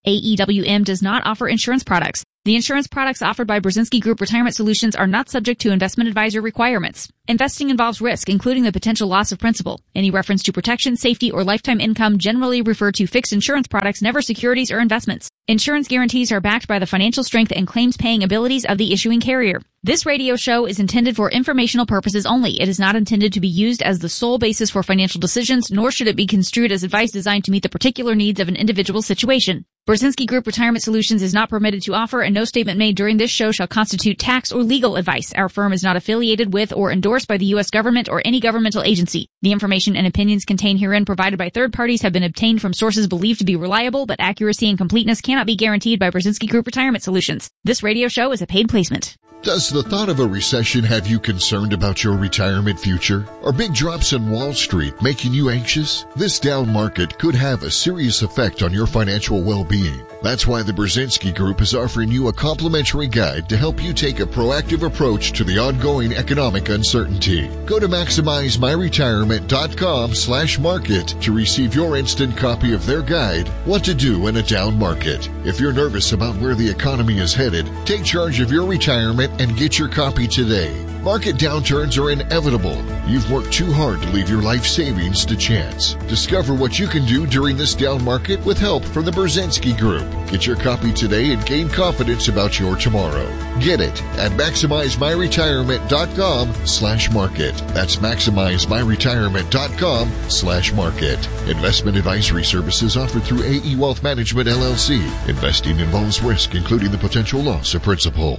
A E W M does not offer insurance products. The insurance products offered by Brzezinski Group Retirement Solutions are not subject to investment advisor requirements. Investing involves risk, including the potential loss of principal. Any reference to protection, safety, or lifetime income generally refer to fixed insurance products, never securities or investments. Insurance guarantees are backed by the financial strength and claims-paying abilities of the issuing carrier. This radio show is intended for informational purposes only. It is not intended to be used as the sole basis for financial decisions, nor should it be construed as advice designed to meet the particular needs of an individual situation. Brzezinski Group Retirement Solutions is not permitted to offer, and no statement made during this show shall constitute tax or legal advice. Our firm is not affiliated with or endorsed by the U S government or any governmental agency. The information and opinions contained herein provided by third parties have been obtained from sources believed to be reliable, but accuracy and completeness cannot be guaranteed by Brzezinski Group Retirement Solutions. This radio show is a paid placement. Does the thought of a recession have you concerned about your retirement future? Are big drops in Wall Street making you anxious? This down market could have a serious effect on your financial well-being. That's why the Brzezinski Group is offering you a complimentary guide to help you take a proactive approach to the ongoing economic uncertainty. Go to maximize my retirement dot com slash market to receive your instant copy of their guide, What to Do in a Down Market. If you're nervous about where the economy is headed, take charge of your retirement and get your copy today. Market downturns are inevitable. You've worked too hard to leave your life savings to chance. Discover what you can do during this down market with help from the Brzezinski Group. Get your copy today and gain confidence about your tomorrow. Get it at maximize my retirement dot com slash market. That's maximize my retirement dot com slash market. Investment advisory services offered through A E Wealth Management, L L C. Investing involves risk, including the potential loss of principal.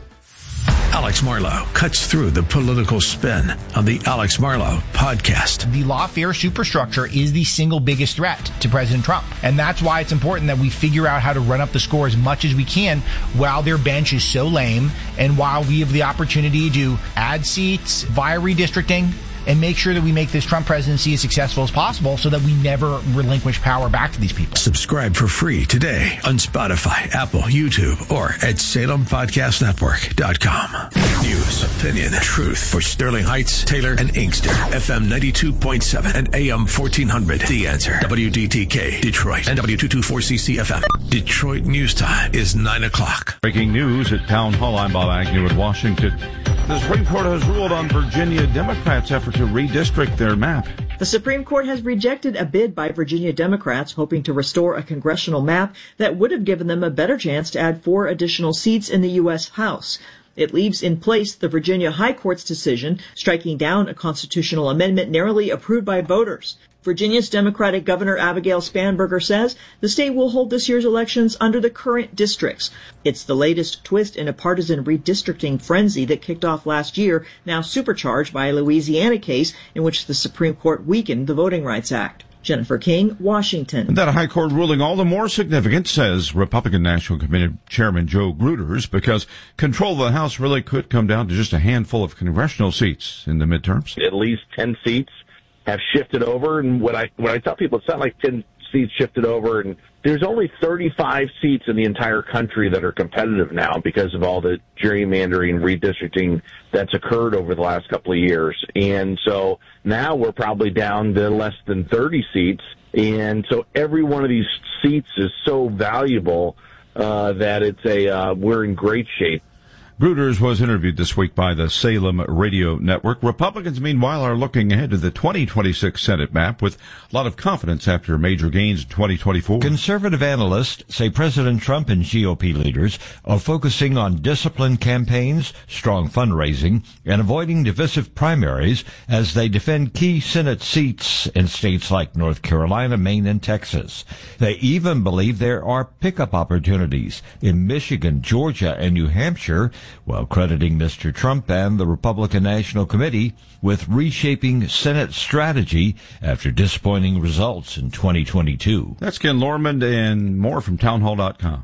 Alex Marlow cuts through the political spin on the Alex Marlow podcast. The lawfare superstructure is the single biggest threat to President Trump. And that's why it's important that we figure out how to run up the score as much as we can while their bench is so lame and while we have the opportunity to add seats via redistricting and make sure that we make this Trump presidency as successful as possible so that we never relinquish power back to these people. Subscribe for free today on Spotify, Apple, YouTube, or at Salem Podcast Network dot com. News, opinion, truth for Sterling Heights, Taylor, and Inkster. F M ninety-two point seven and A M fourteen hundred. The Answer. W D T K, Detroit, and W two twenty-four C C F M. Detroit News Time is nine o'clock. Breaking news at Town Hall. I'm Bob Agnew in Washington. The Supreme Court has ruled on Virginia Democrats' effort to redistrict their map. The Supreme Court has rejected a bid by Virginia Democrats hoping to restore a congressional map that would have given them a better chance to add four additional seats in the U S House. It leaves in place the Virginia High Court's decision striking down a constitutional amendment narrowly approved by voters. Virginia's Democratic Governor Abigail Spanberger says the state will hold this year's elections under the current districts. It's the latest twist in a partisan redistricting frenzy that kicked off last year, now supercharged by a Louisiana case in which the Supreme Court weakened the Voting Rights Act. Jennifer King, Washington. And that High Court ruling all the more significant, says Republican National Committee Chairman Joe Gruters, because control of the House really could come down to just a handful of congressional seats in the midterms. At least ten seats have shifted over, and what I what I tell people, it's not like ten seats shifted over, and there's only thirty-five seats in the entire country that are competitive now because of all the gerrymandering, redistricting that's occurred over the last couple of years. And so now we're probably down to less than thirty seats, and so every one of these seats is so valuable uh, that it's a uh, we're in great shape. Gruters was interviewed this week by the Salem Radio Network. Republicans, meanwhile, are looking ahead to the twenty twenty-six Senate map with a lot of confidence after major gains in twenty twenty-four. Conservative analysts say President Trump and G O P leaders are focusing on disciplined campaigns, strong fundraising, and avoiding divisive primaries as they defend key Senate seats in states like North Carolina, Maine, and Texas. They even believe there are pickup opportunities in Michigan, Georgia, and New Hampshire, while crediting Mister Trump and the Republican National Committee with reshaping Senate strategy after disappointing results in twenty twenty-two. That's Ken Lormond and more from townhall dot com.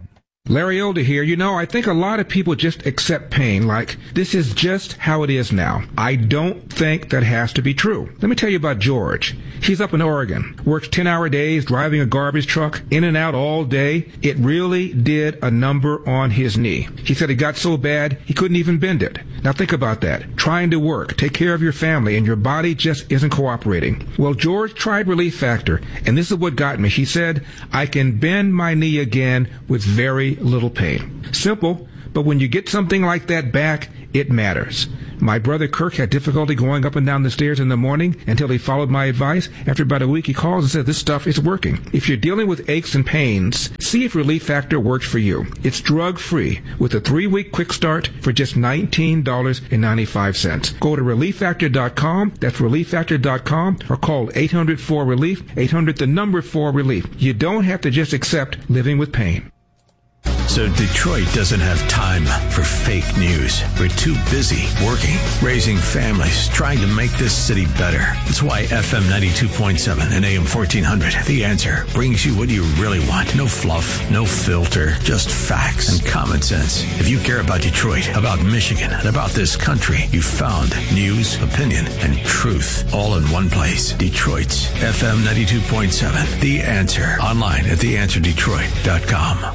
Larry Older here. You know, I think a lot of people just accept pain like this is just how it is now. I don't think that has to be true. Let me tell you about George. He's up in Oregon, works ten-hour days, driving a garbage truck, in and out all day. It really did a number on his knee. He said it got so bad he couldn't even bend it. Now think about that. Trying to work, take care of your family, and your body just isn't cooperating. Well, George tried Relief Factor, and this is what got me. He said, I can bend my knee again with very little pain. Simple, but when you get something like that back, it matters. My brother Kirk had difficulty going up and down the stairs in the morning until he followed my advice. After about a week, he calls and says, this stuff is working. If you're dealing with aches and pains, see if Relief Factor works for you. It's drug-free with a three-week quick start for just nineteen dollars and ninety-five cents. Go to relief factor dot com, that's relief factor dot com, or call eight hundred four relief, eight hundred the number four relief. You don't have to just accept living with pain. So Detroit doesn't have time for fake news. We're too busy working, raising families, trying to make this city better. That's why F M ninety-two point seven and A M fourteen hundred, The Answer, brings you what you really want. No fluff, no filter, just facts and common sense. If you care about Detroit, about Michigan, and about this country, you've found news, opinion, and truth all in one place. Detroit's F M ninety-two point seven, The Answer. Online at the answer detroit dot com.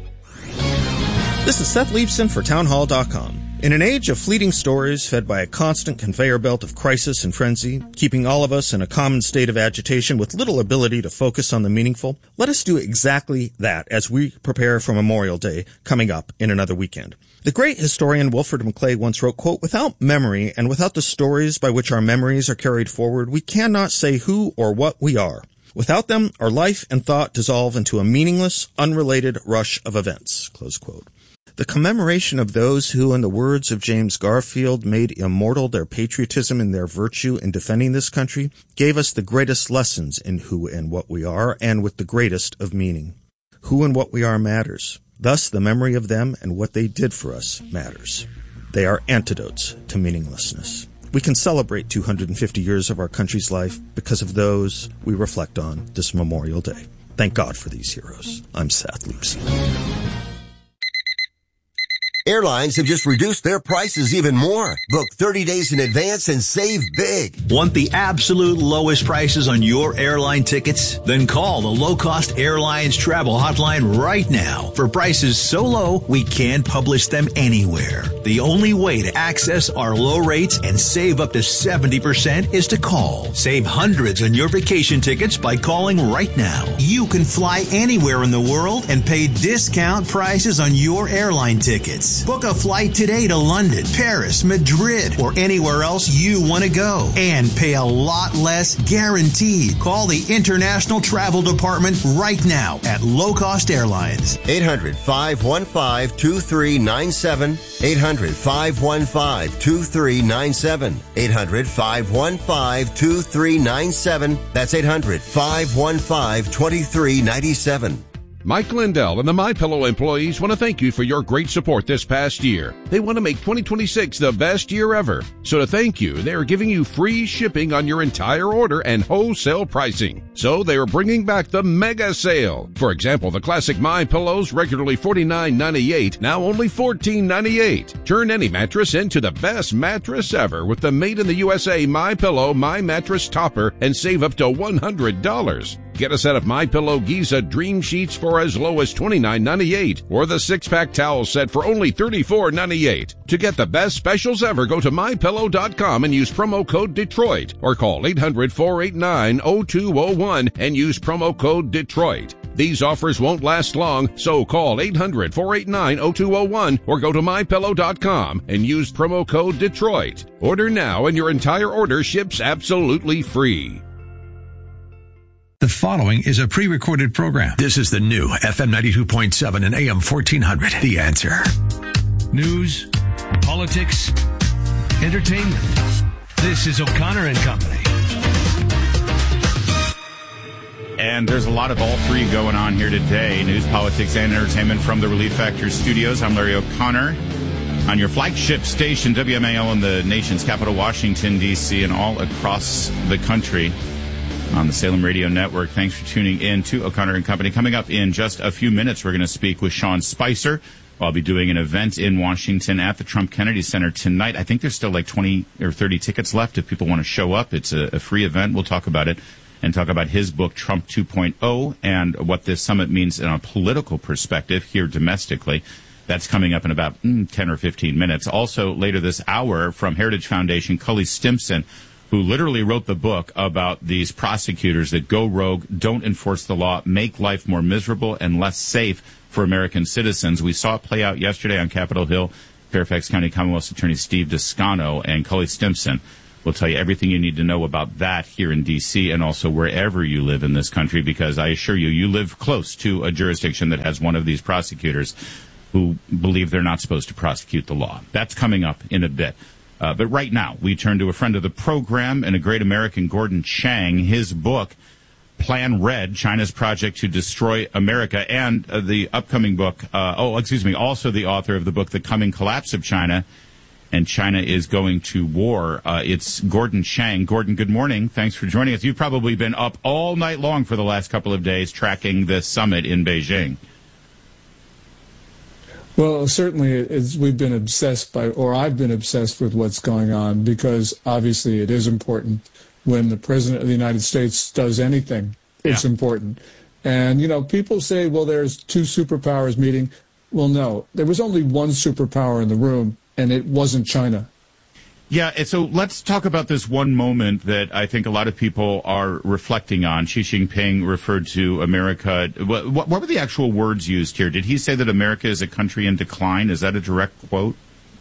This is Seth Leibson for townhall dot com. In an age of fleeting stories fed by a constant conveyor belt of crisis and frenzy, keeping all of us in a common state of agitation with little ability to focus on the meaningful, let us do exactly that as we prepare for Memorial Day coming up in another weekend. The great historian Wilfred McClay once wrote, quote, without memory and without the stories by which our memories are carried forward, we cannot say who or what we are. Without them, our life and thought dissolve into a meaningless, unrelated rush of events, close quote. The commemoration of those who, in the words of James Garfield, made immortal their patriotism and their virtue in defending this country, gave us the greatest lessons in who and what we are, and with the greatest of meaning. Who and what we are matters. Thus, the memory of them and what they did for us matters. They are antidotes to meaninglessness. We can celebrate two hundred fifty years of our country's life because of those we reflect on this Memorial Day. Thank God for these heroes. I'm Seth Leibson. Airlines have just reduced their prices even more. Book thirty days in advance and save big. Want the absolute lowest prices on your airline tickets? Then call the Low Cost Airlines Travel Hotline right now for prices so low we can't publish them anywhere. The only way to access our low rates and save up to seventy percent is to call. Save hundreds on your vacation tickets by calling right now. You can fly anywhere in the world and pay discount prices on your airline tickets. Book a flight today to London, Paris, Madrid, or anywhere else you want to go. And pay a lot less guaranteed. Call the International Travel Department right now at Low Cost Airlines. eight hundred, five one five, two three nine seven. eight hundred, five one five, two three nine seven. eight hundred, five one five, two three nine seven. That's eight hundred, five one five, two three nine seven. Mike Lindell and the MyPillow employees want to thank you for your great support this past year. They want to make twenty twenty-six the best year ever. So to thank you, they are giving you free shipping on your entire order and wholesale pricing. So they are bringing back the mega sale. For example, the classic MyPillows, regularly forty-nine ninety-eight, now only fourteen ninety-eight. Turn any mattress into the best mattress ever with the made in the U S A MyPillow My Mattress Topper and save up to one hundred dollars. Get a set of MyPillow Giza Dream Sheets for as low as twenty-nine ninety-eight, or the six-pack towel set for only thirty-four ninety-eight. To get the best specials ever, go to my pillow dot com and use promo code Detroit, or call eight hundred, four eight nine, zero two zero one and use promo code Detroit. These offers won't last long, so call eight hundred, four eight nine, zero two zero one or go to my pillow dot com and use promo code Detroit. Order now and your entire order ships absolutely free. The following is a pre-recorded program. This is the new F M ninety-two point seven and A M fourteen hundred. The Answer. News, politics, entertainment. This is O'Connor and Company. And there's a lot of all three going on here today. News, politics, and entertainment from the Relief Factor studios. I'm Larry O'Connor on your flagship station, W M A L, in the nation's capital, Washington, D C, and all across the country. on the Salem Radio Network. Thanks for tuning in to O'Connor and Company. Coming up in just a few minutes, we're going to speak with Sean Spicer. I'll be doing an event in Washington at the Trump Kennedy Center tonight. I think there's still like twenty or thirty tickets left if people want to show up. It's a, a free event. We'll talk about it and talk about his book, Trump two point oh, and what this summit means in a political perspective here domestically. That's coming up in about mm, ten or fifteen minutes. Also, later this hour, from Heritage Foundation, Cully Stimson, who literally wrote the book about these prosecutors that go rogue, don't enforce the law, make life more miserable and less safe for American citizens. We saw it play out yesterday on Capitol Hill. Fairfax County Commonwealth's Attorney Steve Descano and Cully Stimson will tell you everything you need to know about that here in D C and also wherever you live in this country, because I assure you, you live close to a jurisdiction that has one of these prosecutors who believe they're not supposed to prosecute the law. That's coming up in a bit. Uh, but right now, we turn to a friend of the program and a great American, Gordon Chang. His book, Plan Red, China's Project to Destroy America, and uh, the upcoming book, uh, oh, excuse me, also the author of the book, The Coming Collapse of China, and China is Going to War. Uh, it's Gordon Chang. Gordon, good morning. Thanks for joining us. You've probably been up all night long for the last couple of days tracking this summit in Beijing. Well, certainly it's, we've been obsessed by, or I've been obsessed with what's going on, because obviously it is important. When the President of the United States does anything, it's yeah. important. And, you know, people say, well, there's two superpowers meeting. Well, no, there was only one superpower in the room, and it wasn't China. Yeah, and so let's talk about this one moment that I think a lot of people are reflecting on. Xi Jinping referred to America. What, what were the actual words used here? Did he say that America is a country in decline? Is that a direct quote?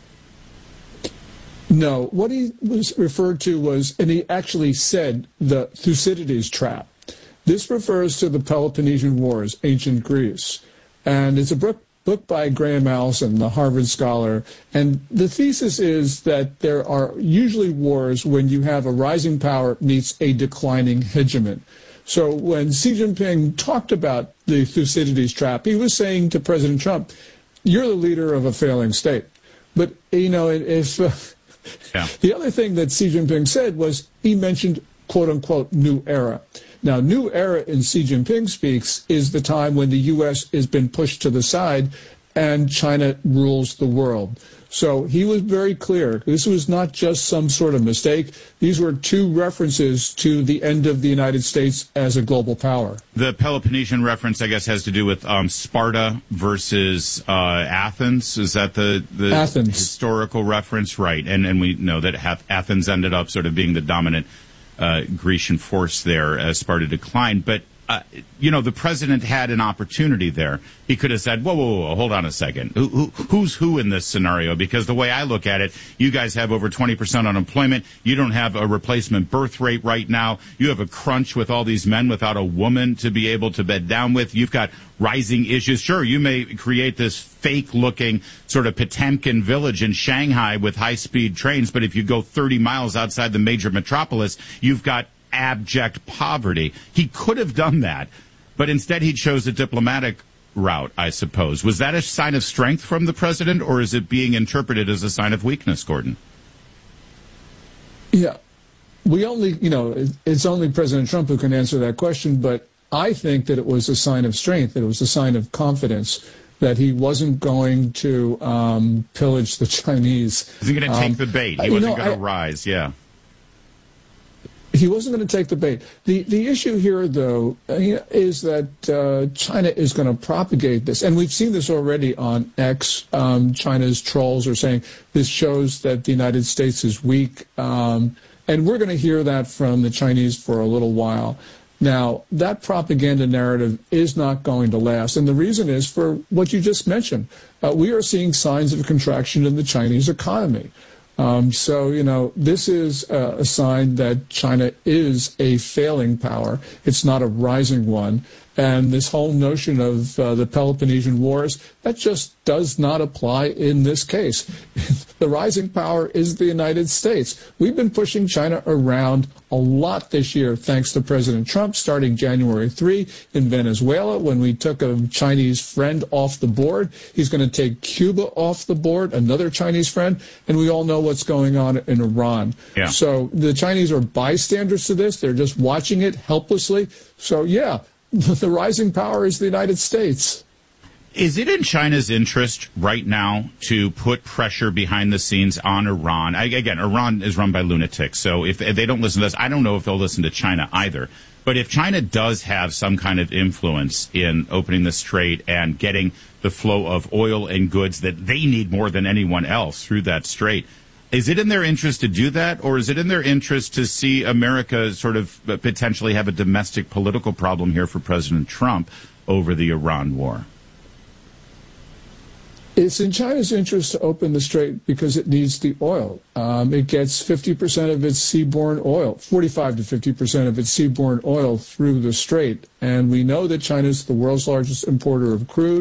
No, what he was referred to was, and he actually said, the Thucydides trap. This refers to the Peloponnesian Wars, ancient Greece. And it's a book, book by Graham Allison, the Harvard scholar. And the thesis is that there are usually wars when you have a rising power meets a declining hegemon. So when Xi Jinping talked about the Thucydides trap, he was saying to President Trump, you're the leader of a failing state. But, you know, if... Uh, Yeah. The other thing that Xi Jinping said was he mentioned, quote unquote, new era. Now, new era in Xi Jinping speaks is the time when the U S has been pushed to the side and China rules the world. So he was very clear. This was not just some sort of mistake. These were two references to the end of the United States as a global power. The Peloponnesian reference, I guess, has to do with um, Sparta versus uh, Athens. Is that the, the Athens. historical reference? Right. And, and we know that Athens ended up sort of being the dominant uh, Grecian force there as Sparta declined. But Uh, you know, the president had an opportunity there. He could have said, whoa, whoa, whoa, hold on a second. Who, who, who's who in this scenario? Because the way I look at it, you guys have over twenty percent unemployment. You don't have a replacement birth rate right now. You have a crunch with all these men without a woman to be able to bed down with. You've got rising issues. Sure, you may create this fake-looking sort of Potemkin village in Shanghai with high-speed trains, but if you go thirty miles outside the major metropolis, you've got abject poverty. He could have done that, but instead he chose a diplomatic route, I suppose. Was that a sign of strength from the president, or is it being interpreted as a sign of weakness, Gordon? Yeah, we only, you know, it's only President Trump who can answer that question, but I think that it was a sign of strength, that it was a sign of confidence, that he wasn't going to um, pillage the Chinese. He wasn't going to take um, the bait. He wasn't know, going to rise, yeah. He wasn't going to take the bait. The the issue here, though, is that uh, China is going to propagate this. And we've seen this already on X. Um, China's trolls are saying this shows that the United States is weak. Um, and we're going to hear that from the Chinese for a little while. Now, that propaganda narrative is not going to last. And the reason is for what you just mentioned. Uh, we are seeing signs of a contraction in the Chinese economy. Um, so, you know, this is uh, a sign that China is a failing power. It's not a rising one. And this whole notion of uh, the Peloponnesian Wars, that just does not apply in this case. The rising power is the United States. We've been pushing China around a lot this year, thanks to President Trump, starting January third in Venezuela, when we took a Chinese friend off the board. He's going to take Cuba off the board, another Chinese friend, and we all know what's going on in Iran. Yeah. So the Chinese are bystanders to this. They're just watching it helplessly. So, yeah, the rising power is the United States. Is it in China's interest right now to put pressure behind the scenes on Iran? I, again, Iran is run by lunatics, so if, if they don't listen to this, I don't know if they'll listen to China either. But if China does have some kind of influence in opening the strait and getting the flow of oil and goods that they need more than anyone else through that strait, is it in their interest to do that, or is it in their interest to see America sort of potentially have a domestic political problem here for President Trump over the Iran war? It's in China's interest to open the strait because it needs the oil. Um, it gets fifty percent of its seaborne oil, forty-five to fifty percent of its seaborne oil through the strait. And we know that China is the world's largest importer of crude.